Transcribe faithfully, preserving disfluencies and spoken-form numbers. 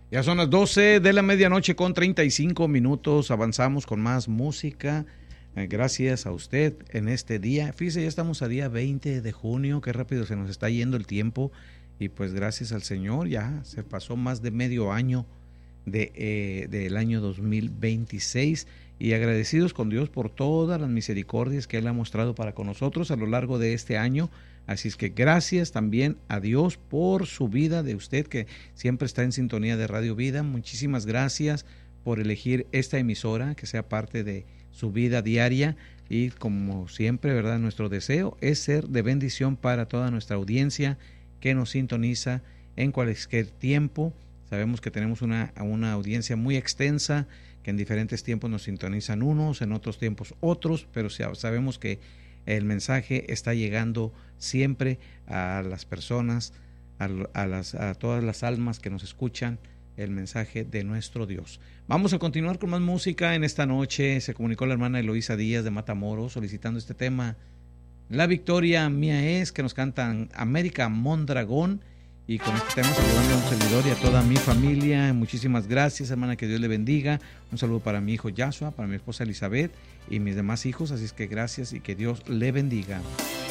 Ya son las doce de la medianoche con treinta y cinco minutos. Avanzamos con más música. Eh, gracias a usted en este día. Fíjese, ya estamos a día veinte de junio. Qué rápido se nos está yendo el tiempo. Y pues gracias al Señor ya se pasó más de medio año de, eh, del año dos mil veintiséis. Y agradecidos con Dios por todas las misericordias que Él ha mostrado para con nosotros a lo largo de este año. Así es que gracias también a Dios por su vida de usted que siempre está en sintonía de Radio Vida. Muchísimas gracias por elegir esta emisora que sea parte de su vida diaria y como siempre, ¿verdad? Nuestro deseo es ser de bendición para toda nuestra audiencia que nos sintoniza en cualquier tiempo. Sabemos que tenemos una, una audiencia muy extensa, que en diferentes tiempos nos sintonizan unos, en otros tiempos otros, pero sabemos que el mensaje está llegando siempre a las personas, a, a, las, a todas las almas que nos escuchan, el mensaje de nuestro Dios. Vamos a continuar con más música en esta noche. Se comunicó la hermana Eloísa Díaz de Matamoros solicitando este tema. La victoria mía es, que nos cantan América Mondragón. Y con este tema saludando a un servidor y a toda mi familia. Muchísimas gracias, hermana, que Dios le bendiga. Un saludo para mi hijo Yashua, para mi esposa Elizabeth y mis demás hijos. Así es que gracias y que Dios le bendiga.